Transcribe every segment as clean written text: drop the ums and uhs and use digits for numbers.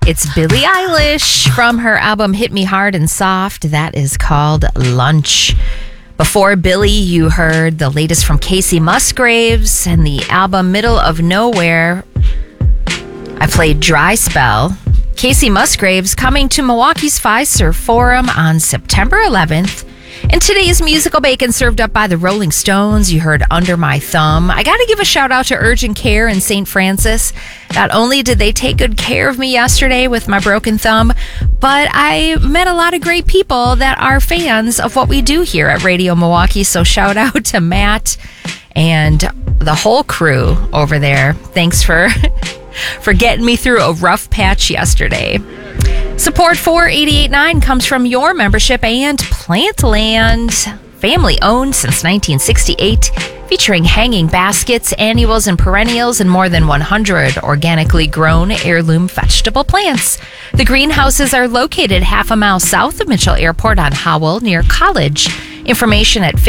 It's Billie Eilish from her album Hit Me Hard and Soft. That is called Lunch. Before Billie, you heard the latest from Casey Musgraves and the album Middle of Nowhere. I played Dry Spell. Casey Musgraves coming to Milwaukee's Fiserv Forum on September 11th. And today's musical bacon served up by the Rolling Stones. You heard Under My Thumb. I got to give a shout out to Urgent Care in St. Francis. Not only did they take good care of me yesterday with my broken thumb, but I met a lot of great people that are fans of what we do here at Radio Milwaukee. So shout out to Matt and the whole crew over there. Thanks for getting me through a rough patch yesterday. Support for 88.9 comes from your membership and Plantland, family owned since 1968, featuring hanging baskets, annuals, and perennials, and more than 100 organically grown heirloom vegetable plants. The greenhouses are located half a mile south of Mitchell Airport on Howell near College. Information at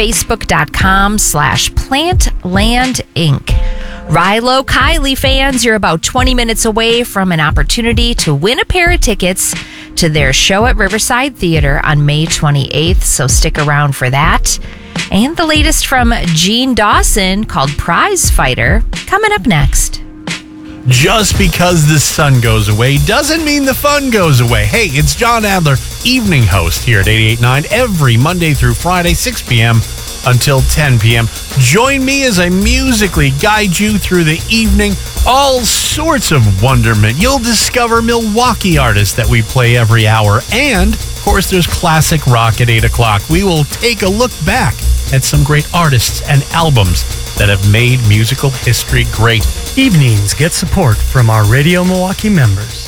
facebook.com/Plantland Inc. Rilo Kiley fans, you're about 20 minutes away from an opportunity to win a pair of tickets to their show at Riverside Theater on May 28th, so stick around for that. And the latest from Gene Dawson called Prize Fighter coming up next. Just because the sun goes away doesn't mean the fun goes away. Hey, it's John Adler, evening host here at 88.9 every Monday through Friday, 6 p.m. until 10 p.m. Join me as I musically guide you through the evening. All sorts of wonderment. You'll discover Milwaukee artists that we play every hour. And, of course, there's classic rock at 8 o'clock. We will take a look back at some great artists and albums that have made musical history great. Evenings get support from our Radio Milwaukee members.